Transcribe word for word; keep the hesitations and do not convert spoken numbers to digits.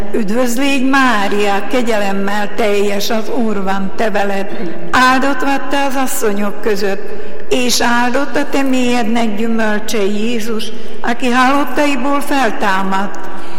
Üdvözlégy Mária, kegyelemmel teljes, az Úr van te veled, áldott vagy te az asszonyok között, és áldott a te mélyednek gyümölcse Jézus, aki halottaiból feltámadt.